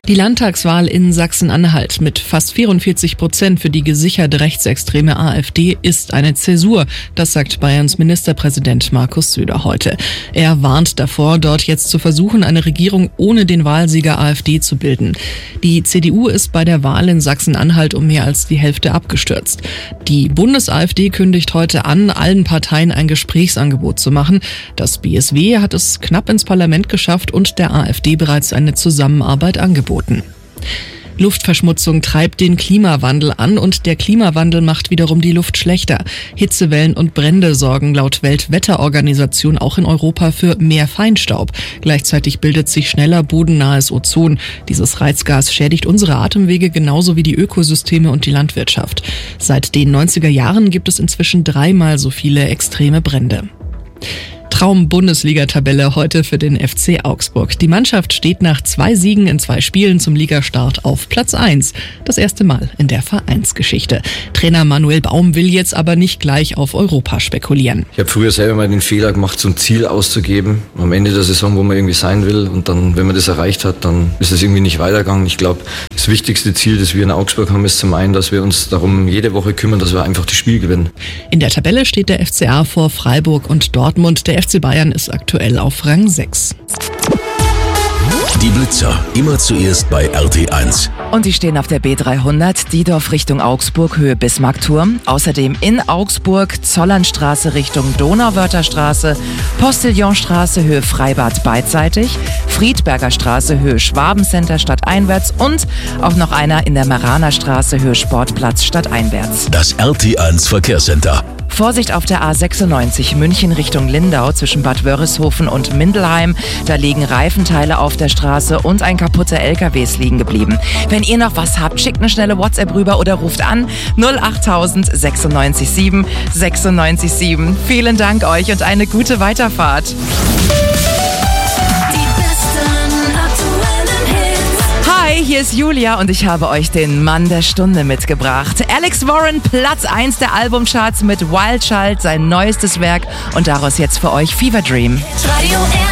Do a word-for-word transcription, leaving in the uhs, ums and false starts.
Die Landtagswahl in Sachsen-Anhalt mit fast vierundvierzig Prozent für die gesichert rechtsextreme AfD ist eine Zäsur. Das sagt Bayerns Ministerpräsident Markus Söder heute. Er warnt davor, dort jetzt zu versuchen, eine Regierung ohne den Wahlsieger AfD zu bilden. Die C D U ist bei der Wahl in Sachsen-Anhalt um mehr als die Hälfte abgestürzt. Die Bundes-AfD kündigt heute an, allen Parteien ein Gesprächsangebot zu machen. Das B S W hat es knapp ins Parlament geschafft und der AfD bereits eine Zusammenarbeit angeboten. Luftverschmutzung treibt den Klimawandel an und der Klimawandel macht wiederum die Luft schlechter. Hitzewellen und Brände sorgen laut Weltwetterorganisation auch in Europa für mehr Feinstaub. Gleichzeitig bildet sich schneller bodennahes Ozon. Dieses Reizgas schädigt unsere Atemwege genauso wie die Ökosysteme und die Landwirtschaft. Seit den neunziger Jahren gibt es inzwischen dreimal so viele extreme Brände. Traum-Bundesliga-Tabelle heute für den F C Augsburg. Die Mannschaft steht nach zwei Siegen in zwei Spielen zum Ligastart auf Platz eins. Das erste Mal in der Vereinsgeschichte. Trainer Manuel Baum will jetzt aber nicht gleich auf Europa spekulieren. Ich habe früher selber mal den Fehler gemacht, so ein Ziel auszugeben am Ende der Saison, wo man irgendwie sein will. Und dann, wenn man das erreicht hat, dann ist es irgendwie nicht weitergegangen. Ich glaube, das wichtigste Ziel, das wir in Augsburg haben, ist zum einen, dass wir uns darum jede Woche kümmern, dass wir einfach die Spiele gewinnen. In der Tabelle steht der F C A vor Freiburg und Dortmund. Der F C Bayern ist aktuell auf Rang sechs. Die Blitzer, immer zuerst bei R T eins. Und die stehen auf der B dreihundert, Diedorf Richtung Augsburg, Höhe Bismarckturm. Außerdem in Augsburg, Zollernstraße Richtung Donauwörtherstraße, Postillonstraße, Höhe Freibad beidseitig, Friedberger Straße, Höhe Schwabencenter stadteinwärts und auch noch einer in der Maranerstraße, Höhe Sportplatz stadteinwärts. Das R T eins Verkehrscenter. Vorsicht auf der A sechsundneunzig München Richtung Lindau zwischen Bad Wörishofen und Mindelheim. Da liegen Reifenteile auf der Straße und ein kaputter L K W ist liegen geblieben. Wenn ihr noch was habt, schickt eine schnelle WhatsApp rüber oder ruft an null achttausend sechsundneunzig sieben sechsundneunzig sieben. Vielen Dank euch und eine gute Weiterfahrt. Hi, hier ist Julia und ich habe euch den Mann der Stunde mitgebracht. Alex Warren, Platz eins der Albumcharts mit Wild Child, sein neuestes Werk und daraus jetzt für euch Fever Dream.